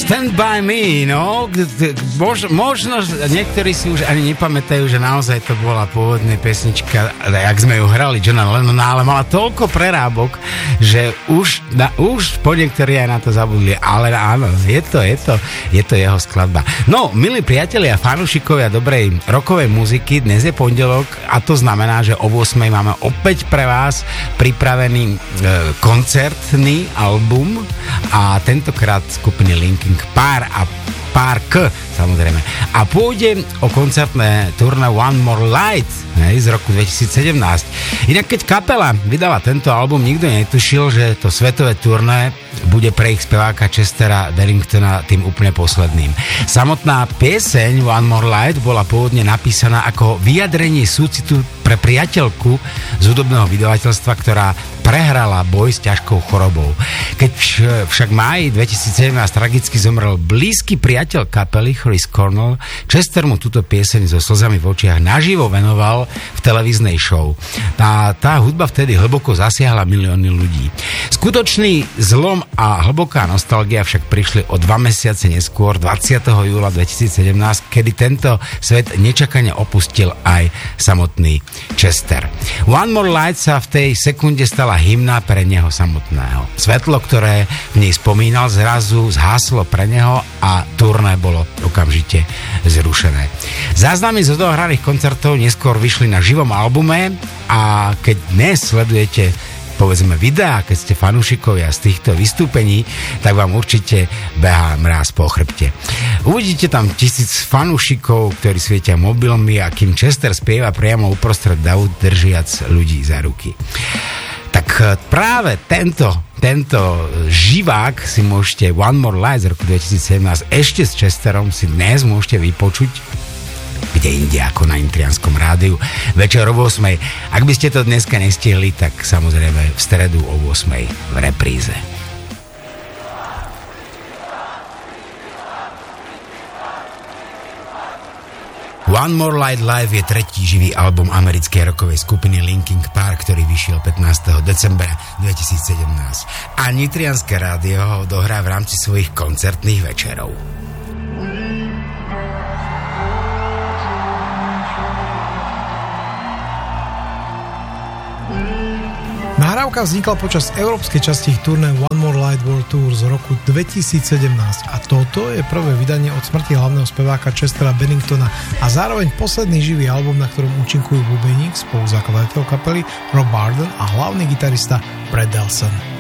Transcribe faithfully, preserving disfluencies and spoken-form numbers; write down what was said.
Stand by me, no, Mož, možno niektorí si už ani nepamätajú, že naozaj to bola pôvodná pesnička, jak sme ju hrali Johna Lennona, ale mala toľko prerábok, že už, na, už po niektorí aj na to zabudli, ale áno, je to, je to, je to jeho skladba. No, milí priatelia, fanúšikovia dobrej rockovej muziky, dnes je pondelok a to znamená, že o ôsmej máme opäť pre vás pripravený e, koncertný album a tentokrát skupiny Linkin Park a Park, samozrejme. A pôjde o koncertné turné One More Light, hej, z roku dvetisícsedemnásť. Inak keď kapela vydala tento album, nikto netušil, že to svetové turné bude pre ich speváka Chestera Benningtona tým úplne posledným. Samotná pieseň One More Light bola pôvodne napísaná ako vyjadrenie súcitu pre priateľku z hudobného vydavateľstva, ktorá prehrala boj s ťažkou chorobou. Keď však v máji dvetisícsedemnásť tragicky zomrel blízky priateľ kapely Chris Cornell, Chester mu túto pieseň so slzami v očiach naživo venoval v televíznej show. Tá, tá hudba vtedy hlboko zasiahla milióny ľudí. Skutočný zlom a hlboká nostalgia však prišli o dva mesiace neskôr, dvadsiateho júla dvetisícsedemnásť, kedy tento svet nečakane opustil aj samotný Chester. One More Light sa v tej sekunde stala hymna pre neho samotného. Svetlo, ktoré v nej spomínal, zrazu zhaslo pre neho a turné bolo okamžite zrušené. Záznamy z odohraných koncertov neskôr vyšli na živom albume a keď dnes sledujete povedzme videá, keď ste fanúšikovia z týchto vystúpení, tak vám určite behá mráz po chrbte. Uvidíte tam tisíc fanúšikov, ktorí svietia mobilmi a kým Chester spieva priamo uprostred davu, držiac ľudí za ruky. Tak práve tento, tento živák si môžete One More Light z roku dvetisícsedemnásť ešte s Chesterom si dnes môžete vypočuť kde inde ako na Nitrianskom rádiu večer o ôsmej. Ak by ste to dneska nestihli, tak samozrejme v stredu o ôsmej v repríze. One More Light Live je tretí živý album americkej rockovej skupiny Linkin Park, ktorý vyšiel pätnásteho decembra dvetisícsedemnásť. A Nitrianske rádio ho dohrá v rámci svojich koncertných večerov. Nahrávka vznikla počas európskej časti turné One More Light World Tour z roku dvetisícsedemnásť a toto je prvé vydanie od smrti hlavného speváka Chestera Benningtona a zároveň posledný živý album, na ktorom účinkujú bubeník, spoluzakladateľ kapely Rob Barden a hlavný gitarista Brad Delson.